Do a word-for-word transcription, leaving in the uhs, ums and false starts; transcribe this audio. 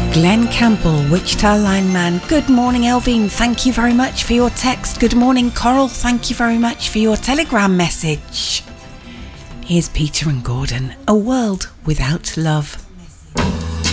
Glenn Campbell, Wichita Lineman. Good morning, Elvin. Thank you very much for your text. Good morning, Coral. Thank you very much for your telegram message. Here's Peter and Gordon, A World Without Love.